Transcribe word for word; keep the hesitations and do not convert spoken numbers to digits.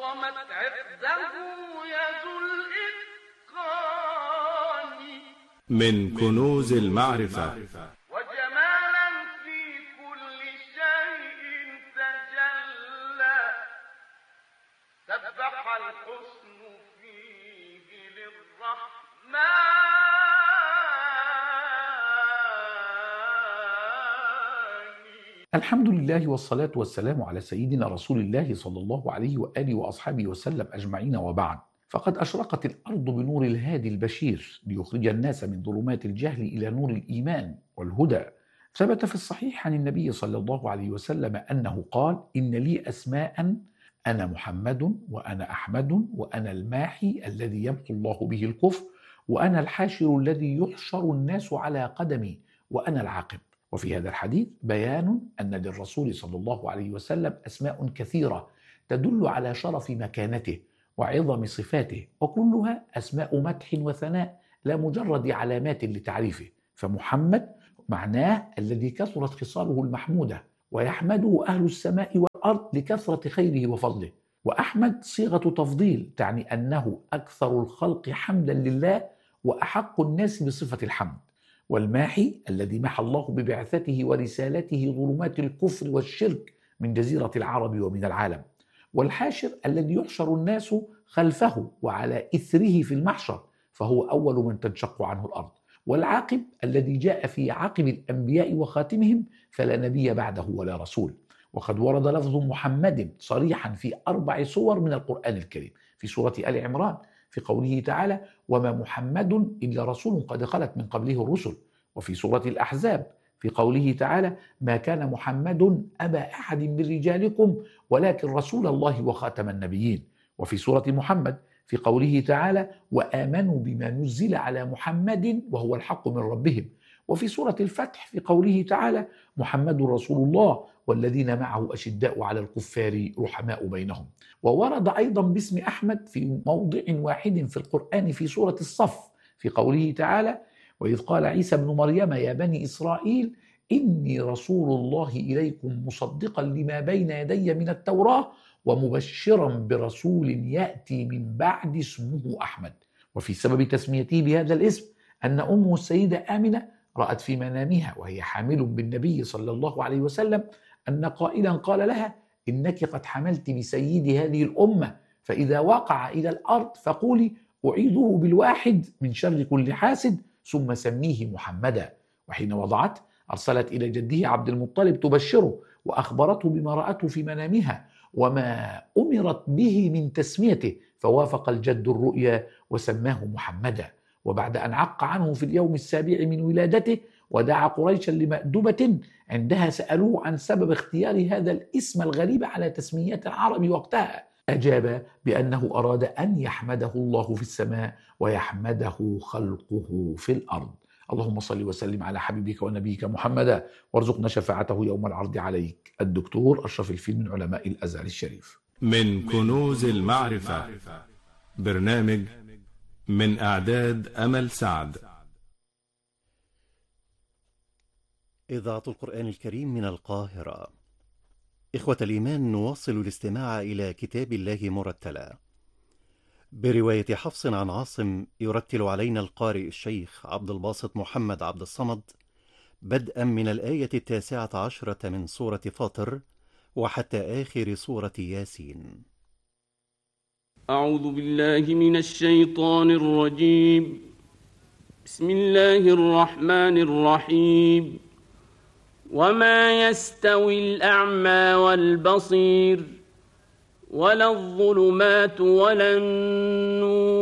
عظمت عقده يد الإتقان من كنوز المعرفة وجمالا في كل شيء تجلى سبح الحسن فيه للرحمن. الحمد لله والصلاة والسلام على سيدنا رسول الله صلى الله عليه وآله وأصحابه وسلم أجمعين، وبعد. فقد أشرقت الأرض بنور الهادي البشير ليخرج الناس من ظلمات الجهل إلى نور الإيمان والهدى. ثبت في الصحيح عن النبي صلى الله عليه وسلم أنه قال: إن لي أسماء أنا محمد وأنا أحمد وأنا الماحي الذي يمحو الله به الكفر وأنا الحاشر الذي يحشر الناس على قدمي وأنا العاقب. وفي هذا الحديث بيان أن للرسول صلى الله عليه وسلم أسماء كثيرة تدل على شرف مكانته وعظم صفاته، وكلها أسماء مدح وثناء لا مجرد علامات لتعريفه. فمحمد معناه الذي كثرت خصاله المحمودة ويحمده أهل السماء والأرض لكثرة خيره وفضله. وأحمد صيغة تفضيل تعني أنه أكثر الخلق حمدا لله وأحق الناس بصفة الحمد. والماحي الذي محى الله ببعثته ورسالته ظلمات الكفر والشرك من جزيرة العرب ومن العالم. والحاشر الذي يحشر الناس خلفه وعلى إثره في المحشر، فهو أول من تنشق عنه الأرض. والعاقب الذي جاء في عقب الأنبياء وخاتمهم، فلا نبي بعده ولا رسول. وقد ورد لفظ محمد صريحا في أربع سور من القرآن الكريم: في سورة آل عمران في قوله تعالى: وما محمد إلا رسول قد خلت من قبله الرسل. وفي سورة الأحزاب في قوله تعالى: ما كان محمد أبا أحد من رجالكم ولكن رسول الله وخاتم النبيين. وفي سورة محمد في قوله تعالى: وآمنوا بما نزل على محمد وهو الحق من ربهم. وفي سورة الفتح في قوله تعالى: محمد رسول الله والذين معه أشداء على الكفار رحماء بينهم. وورد أيضا باسم أحمد في موضع واحد في القرآن في سورة الصف في قوله تعالى: وإذ قال عيسى ابن مريم يا بني إسرائيل إني رسول الله إليكم مصدقا لما بين يدي من التوراة ومبشرا برسول يأتي من بعد اسمه أحمد. وفي سبب تسميته بهذا الاسم أن أمه السيدة آمنة رأت في منامها وهي حامل بالنبي صلى الله عليه وسلم أن قائلا قال لها: إنك قد حملت بسيد هذه الأمة، فإذا وقع إلى الأرض فقولي أعيذه بالواحد من شر كل حاسد ثم سميه محمدا. وحين وضعت أرسلت إلى جده عبد المطلب تبشره وأخبرته بما رأته في منامها وما أمرت به من تسميته، فوافق الجد الرؤيا وسماه محمدا. وبعد أن عق عنه في اليوم السابع من ولادته ودعا قريشا لمأدبة عندها سألوه عن سبب اختيار هذا الاسم الغريب على تسميات العرب وقتها، أجاب بأنه أراد أن يحمده الله في السماء ويحمده خلقه في الأرض. اللهم صل وسلم على حبيبك ونبيك محمد وارزقنا شفاعته يوم العرض عليك. الدكتور أشرف الفيل من علماء الأزهر الشريف. من كنوز المعرفة، برنامج من إعداد أمل سعد. إذاعة القرآن الكريم من القاهرة. إخوة الإيمان، نواصل الاستماع إلى كتاب الله مرتلا برواية حفص عن عاصم، يرتل علينا القارئ الشيخ عبد الباسط محمد عبد الصمد، بدءا من الآية التاسعة عشرة من سورة فاطر وحتى آخر سورة ياسين. أعوذ بالله من الشيطان الرجيم. بسم الله الرحمن الرحيم. وما يستوي الأعمى والبصير ولا الظلمات ولا النور